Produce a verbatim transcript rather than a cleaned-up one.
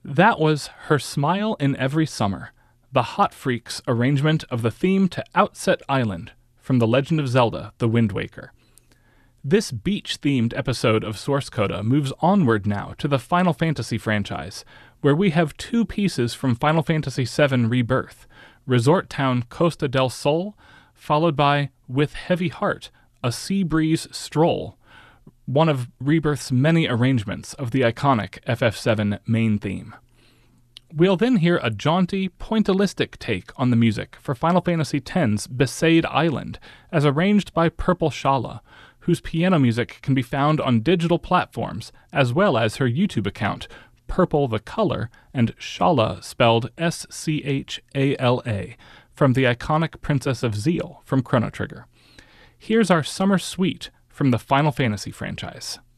That was Her Smile in Every Summer, the Hot Freaks arrangement of the theme to Outset Island from The Legend of Zelda: The Wind Waker. This beach-themed episode of Source Coda moves onward now to the Final Fantasy franchise, where we have two pieces from Final Fantasy seven Rebirth, Resort Town Costa del Sol, followed by With Heavy Heart, A Sea Breeze Stroll, one of Rebirth's many arrangements of the iconic F F seven main theme. We'll then hear a jaunty, pointillistic take on the music for Final Fantasy X's Besaid Island, as arranged by Purple Shala, whose piano music can be found on digital platforms, as well as her YouTube account, Purple the Color, and Shala spelled S C H A L A, from the iconic Princess of Zeal from Chrono Trigger. Here's our summer suite from the Final Fantasy franchise.